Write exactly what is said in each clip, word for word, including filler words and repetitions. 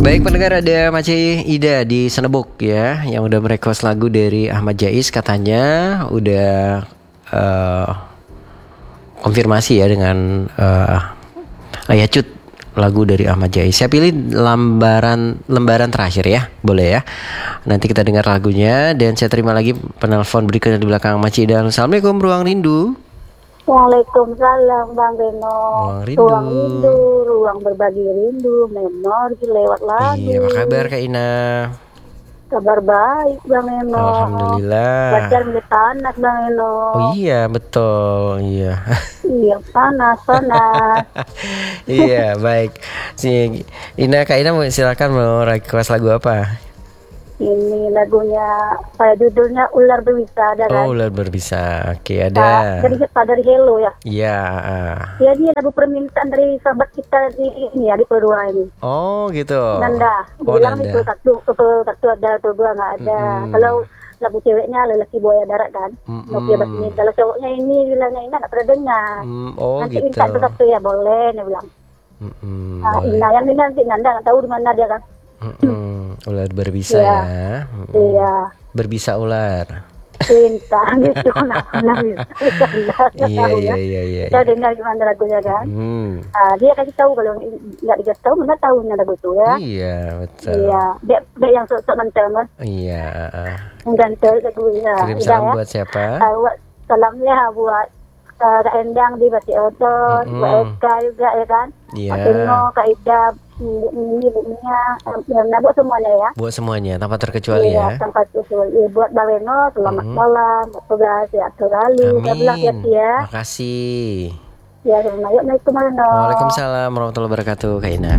Baik pendengar, ada Maci Ida di Senebuk ya, yang udah merequest lagu dari Ahmad Jais. Katanya udah uh, konfirmasi ya dengan uh, Ayah Cut, lagu dari Ahmad Jais. Saya pilih lembaran lembaran terakhir ya, boleh ya. Nanti kita dengar lagunya dan saya terima lagi penelpon berikutnya di belakang Maci Ida. Assalamualaikum Ruang Rindu. Waalaikumsalam Bang Reno. Ruang Rindu. Ruang rindu, ruang berbagi rindu, memori lewat lagu. Iya, apa kabar Kak Ina? Kabar baik Bang Reno. Alhamdulillah. Pacar udah panas Bang Reno. Oh iya, betul. Iya. Iya, panas, panas. Iya, baik. Si Ina, Kak Ina silakan mau request lagu apa? Ini lagunya, kayak judulnya Ular Berbisa, ada kan? Oh, Ular Berbisa. Oke, Nah, ada. dari dari Hello ya. Iya. ah. Ya, ini lagu permintaan dari sahabat kita di ini ya, di Perdua ini. Oh, gitu. Nanda, Oh, bilang Nanda. itu satu, satu ada, Perdua nggak ada. Mm-mm. Kalau lagu ceweknya lelaki buaya darat kan, Mm-mm. Nokia Basmi. Kalau cowoknya ini bilangnya ini nggak pernah dengar. Mm, oh, Nanti gitu. minta satu ya boleh, dia bilang. Mm-mm, Nah, boleh. Ina yang ini nanti Nanda nggak tahu di mana dia kan. Mm-mm, Ular berbisa Iya. ya. Mm-mm. Iya, Berbisa ular. cinta gitu nah, nah, gitu. Nggak Iya, tahu iya, ya. iya, iya. Kita dengar gimana lagunya kan. Hmm. Nah, dia kasih tahu kalau nggak dikasih tahu mana tahu ini lagu itu ya. Iya, betul. Iya, dia, dia yang sok-sok mantel mas, Iya. ah. mantel lagu ya. Kirim Udah salam ya. buat siapa? Uh, buat salamnya buat uh, Kak Endang di Bati Otot, Mm-mm. buat Eka juga ya kan. Iya. Kak Tino, Kak Ida, Bu Mimi, Bu Mia, um, nah, buat semuanya ya. Buat semuanya tanpa terkecuali Iya, ya. sampai usul. Iya, buat Bang Reno, selamat Mm-mm. malam, tugas sehat selalu. Dia bilang Amin. ya, Makasih. ya, Assalamualaikum Reno. Waalaikumsalam warahmatullahi wabarakatuh, Kak Ina.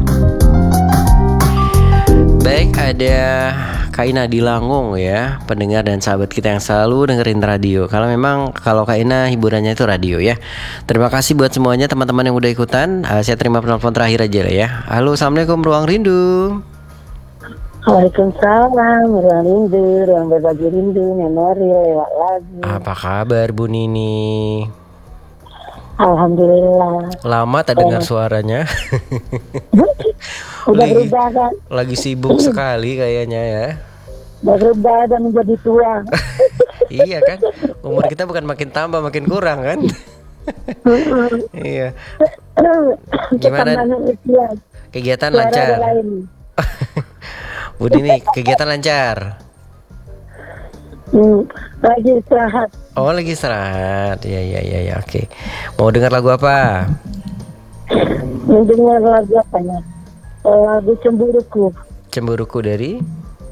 Baik, ada Kak Ina di Langung ya, pendengar dan sahabat kita yang selalu dengerin radio. Kalau memang kalau Kak Ina hiburannya itu radio ya. Terima kasih buat semuanya teman-teman yang udah ikutan. Uh, saya terima penelpon terakhir aja lah ya. Halo, assalamualaikum Ruang Rindu. Waalaikumsalam, ruang rindu, ruang berbagi rindu, memori lewat lagu. Apa kabar Bu Nini? Alhamdulillah. Lama tak dengar suaranya. Udah Lagi- berubah kan? Lagi sibuk sekali kayaknya ya. Udah berubah dan menjadi tua. Iya kan, umur kita bukan makin tambah makin kurang kan. Iya. Gimana? Ketambahan usia, Kegiatan suara lancar. ada lain. Bu Nini, kegiatan lancar. Hmm, lagi istirahat. Oh, lagi istirahat. Ya ya ya ya, oke. Mau dengar lagu apa? Mendengar lagu apa ya? Eh, Lagu Cemburuku Cemburuku dari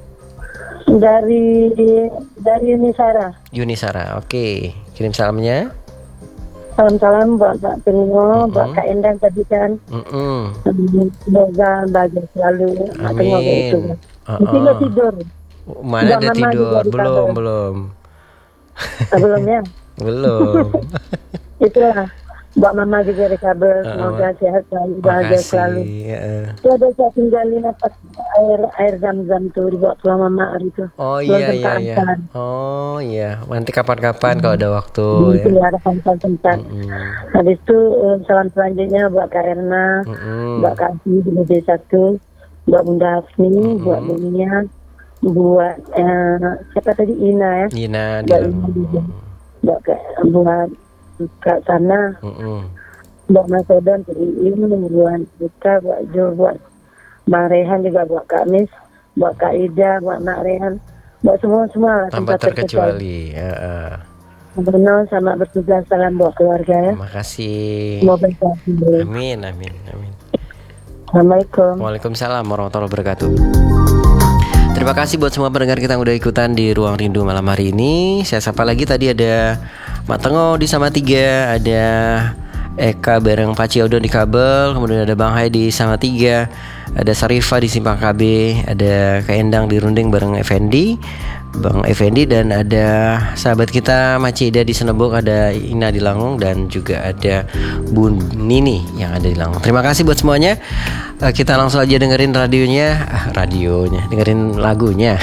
dari dari Nisara. Yunisara. Oke, kirim salamnya. Salam-salam buat Kak Tino, buat Mm-mm. Kak Endang tadi kan. Mm-mm. Semoga bahagia selalu. Kak Tino kayak Amin. itu. Uh-uh. Mungkin nggak tidur. Mana Udah ada mama tidur? juga di Belum, kabar. belum. Sebelumnya Belum. itulah buat mama juga di kabar. Uh-uh. Semoga sehat selalu, bahagia selalu. Makasih. ya. Itu ada saya tinggalin apa air air zam-zam tuh dibawa pulang mama hari itu. Oh Pulang iya iya tempat iya. angkat. Oh iya. Nanti kapan-kapan kalau ada waktu Di ya. pelihara tempat-tempat. Mm-mm. Habis itu eh, salam selanjutnya buat Kak Erna, Mm-mm. buat Kak Asmi di B satu, buat Bunda Hafni, Mm-mm. buat Dunia, buat eh, siapa tadi Ina ya, Nina di buat Ina juga, buat Kak, buat Kak Sana, Mm-mm. buat Mas Odan, buat Iin, buat Buka, buat Jo, buat Bang Rehan juga, buat Kak Mis, buat Kak Ida, buat Mak Rehan, buat semua-semua lah, Tanpa tempat terkecuali. terkecuali. Ya, ah. Benar, sama bertugas, salam buat keluarga ya. Makasih. Semoga sehat sendiri. Amin amin amin. Assalamualaikum. Waalaikumsalam warahmatullahi wabarakatuh. Terima kasih buat semua pendengar kita yang udah ikutan di Ruang Rindu malam hari ini. Saya sapa lagi, tadi ada Mak Tengo di Sama Tiga, ada Eka bareng Paci Odon di Kabel, kemudian ada Bang Hai di Sama Tiga, ada Sarifa di Simpang K B, ada Kak Endang di Runding bareng Effendi, Bang Effendi, dan ada sahabat kita Maci Ida di Senebuk, ada Ina di Langung, dan juga ada Bu Nini yang ada di Langung. Terima kasih buat semuanya. Eh, Kita langsung aja dengerin radionya, ah, radionya, dengerin lagunya.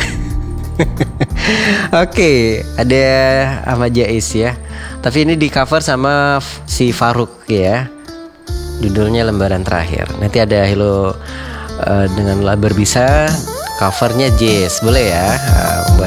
Oke, ada Ahmad Jais ya. Tapi ini di cover sama f- si Faruk ya. Judulnya Lembaran Terakhir. Nanti ada Hello uh, dengan lagu Berbisa, covernya Jazz, boleh ya? Uh, buat